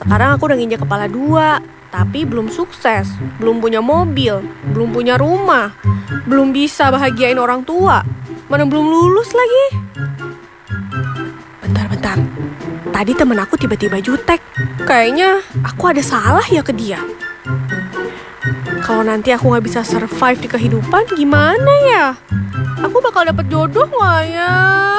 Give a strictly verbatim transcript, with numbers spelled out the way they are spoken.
Sekarang aku udah nginjek kepala dua, tapi belum sukses, belum punya mobil, belum punya rumah, belum bisa bahagiain orang tua, mana belum lulus lagi. Bentar-bentar, tadi temen aku tiba-tiba jutek. Kayaknya aku ada salah ya ke dia. Kalau nanti aku gak bisa survive di kehidupan, gimana ya? Aku bakal dapet jodoh gak ya?